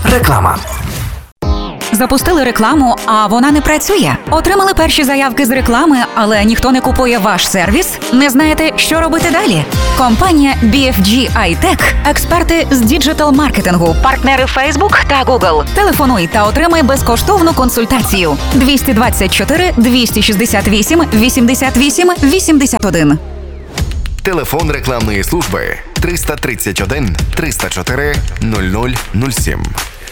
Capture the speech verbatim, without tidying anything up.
Реклама. Запустили рекламу, а вона не працює. Отримали перші заявки з реклами, але ніхто не купує ваш сервіс? Не знаєте, що робити далі? Компанія бі еф джі ай тек – експерти з діджитал-маркетингу, партнери Facebook та Google. Телефонуй та отримай безкоштовну консультацію. двісті двадцять чотири двісті шістдесят вісім вісімдесят вісім вісімдесят один. Телефон рекламної служби триста тридцять один триста чотири нуль нуль нуль сім.